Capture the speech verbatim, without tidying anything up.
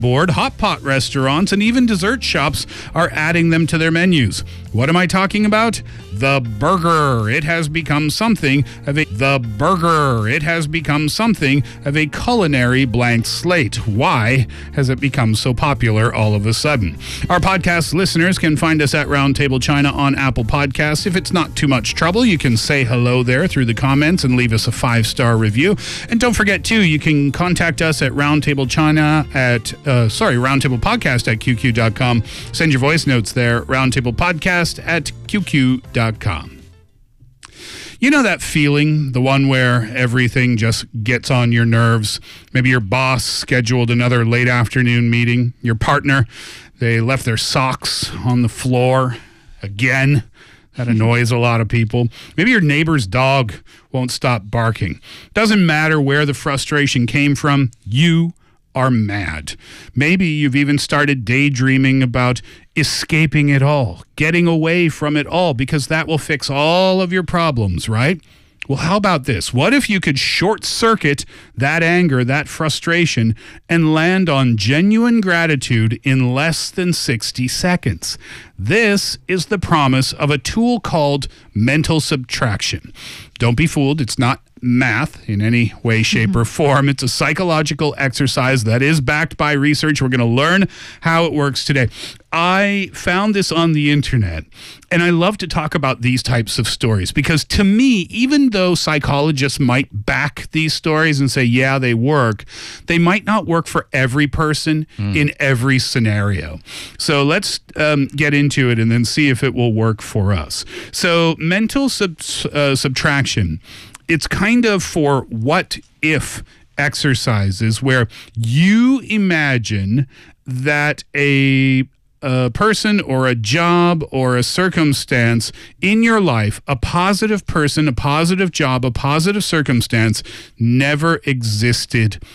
board, hot pot restaurants, and even dessert shops are adding them to their menus. What am I talking about? The burger. It has become something of a the burger. It has become something of a culinary blank slate. Why has it become so popular all of a sudden? Our podcast listeners can find us at Roundtable China on Apple Podcasts. If it's not too much trouble, you can say hello there through the comments and leave us a five-star review. And don't forget, too, you can contact us at Roundtable China at Uh, sorry, Roundtable Podcast at Q Q dot com. Send your voice notes there, Roundtable Podcast at Q Q dot com. You know that feeling, the one where everything just gets on your nerves? Maybe your boss scheduled another late afternoon meeting. Your partner, they left their socks on the floor again. That annoys a lot of people. Maybe your neighbor's dog won't stop barking. Doesn't matter where the frustration came from, you are mad. Maybe you've even started daydreaming about escaping it all, getting away from it all, because that will fix all of your problems, right? Well, how about this? What if you could short circuit that anger, that frustration, and land on genuine gratitude in less than sixty seconds? This is the promise of a tool called mental subtraction. Don't be fooled. It's not math in any way, shape, or form. It's a psychological exercise that is backed by research. We're going to learn how it works today. I found this on the internet, and I love to talk about these types of stories because to me, even though psychologists might back these stories and say, yeah, they work, they might not work for every person mm. in every scenario. So let's um, get into it and then see if it will work for us. So mental sub- uh, subtraction, it's kind of for what if exercises where you imagine that a a person or a job or a circumstance in your life, a positive person, a positive job, a positive circumstance never existed